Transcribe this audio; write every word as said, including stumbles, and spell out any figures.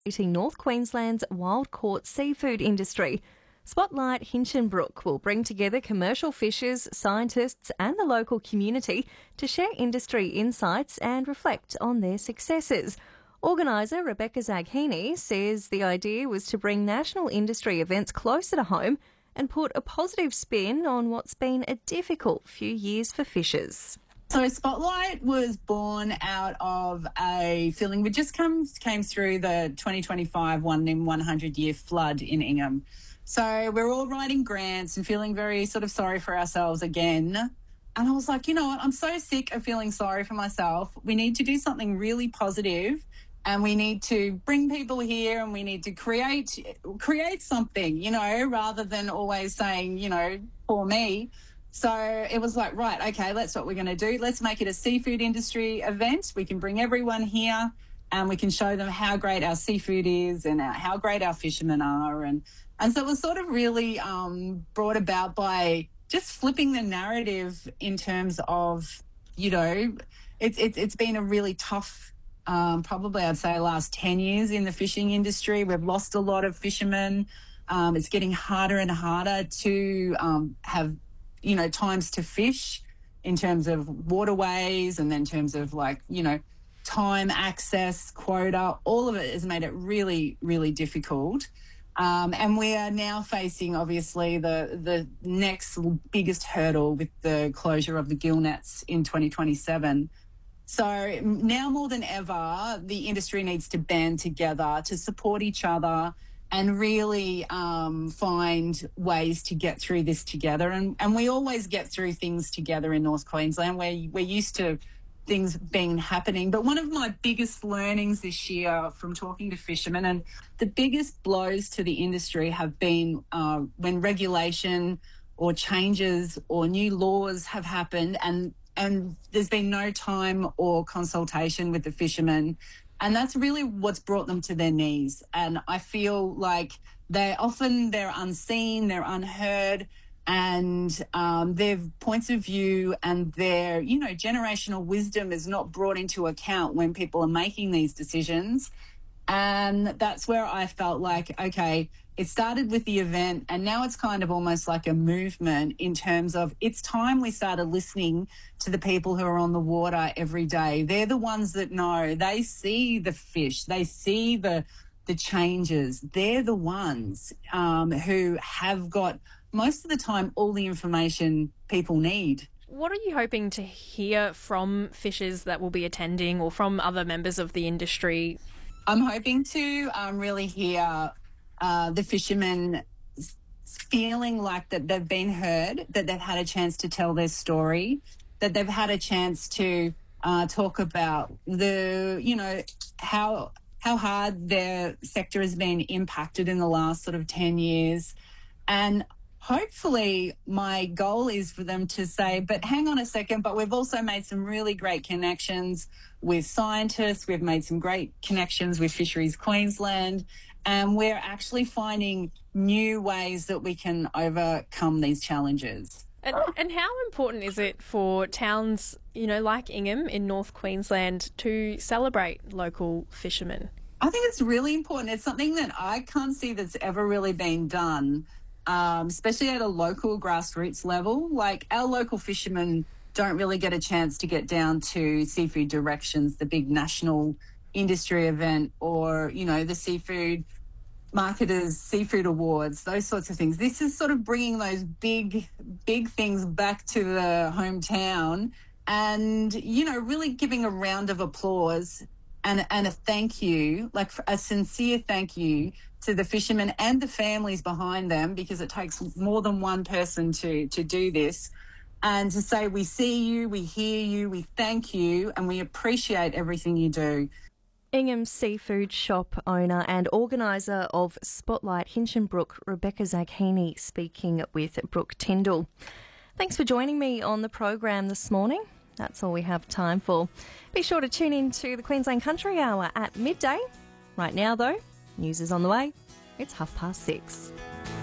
North Queensland's wild-caught seafood industry. Spotlight Hinchinbrook will bring together commercial fishers, scientists and the local community to share industry insights and reflect on their successes. Organiser Rebecca Zaghini says the idea was to bring national industry events closer to home and put a positive spin on what's been a difficult few years for fishers. So Spotlight was born out of a feeling we just come, came through the twenty twenty-five one in one hundred year flood in Ingham. So we're all writing grants and feeling very sort of sorry for ourselves again. And I was like, you know what, I'm so sick of feeling sorry for myself. We need to do something really positive and we need to bring people here and we need to create create something, you know, rather than always saying, you know, poor me. So it was like, right, okay, that's what we're going to do. Let's make it a seafood industry event. We can bring everyone here and we can show them how great our seafood is and our, how great our fishermen are. And, and so it was sort of really um, brought about by just flipping the narrative in terms of, you know, it's it's it's been a really tough, um, probably I'd say last ten years in the fishing industry. We've lost a lot of fishermen. Um, it's getting harder and harder to um, have you know, times to fish in terms of waterways and then in terms of like, you know, time, access, quota, all of it has made it really, really difficult. Um, and we are now facing, obviously, the, the next biggest hurdle with the closure of the gill nets in twenty twenty-seven. So now more than ever, the industry needs to band together to support each other and really um, find ways to get through this together. And, and we always get through things together in North Queensland. We're, we're used to things being happening. But one of my biggest learnings this year from talking to fishermen, and the biggest blows to the industry have been uh, when regulation or changes or new laws have happened and, and there's been no time or consultation with the fishermen. And that's really what's brought them to their knees. And I feel like they often they're unseen, they're unheard, and um, their points of view and their, you know, generational wisdom is not brought into account when people are making these decisions. And that's where I felt like, okay, it started with the event and now it's kind of almost like a movement in terms of it's time we started listening to the people who are on the water every day. They're the ones that know. They see the fish. They see the the changes. They're the ones um, who have got, most of the time, all the information people need. What are you hoping to hear from fishers that will be attending or from other members of the industry? I'm hoping to um, really hear uh, the fishermen feeling like that they've been heard, that they've had a chance to tell their story, that they've had a chance to uh, talk about the, you know, how how hard their sector has been impacted in the last sort of ten years. And hopefully my goal is for them to say, but hang on a second, but we've also made some really great connections with scientists. We've made some great connections with Fisheries Queensland, and we're actually finding new ways that we can overcome these challenges. And, and how important is it for towns, you know, like Ingham in North Queensland to celebrate local fishermen? I think it's really important. It's something that I can't see that's ever really been done, um, especially at a local grassroots level. Like our local fishermen don't really get a chance to get down to Seafood Directions, the big national industry event, or, you know, the Seafood Marketers Seafood Awards, those sorts of things. This is sort of bringing those big, big things back to the hometown and, you know, really giving a round of applause and, and a thank you, like a sincere thank you to the fishermen and the families behind them, because it takes more than one person to, to do this. And to say, we see you, we hear you, we thank you, and we appreciate everything you do. Ingham Seafood Shop owner and organiser of Spotlight Hinchinbrook, Rebecca Zaghini, speaking with Brooke Tyndall. Thanks for joining me on the program this morning. That's all we have time for. Be sure to tune in to the Queensland Country Hour at midday. Right now, though, news is on the way. It's half past six.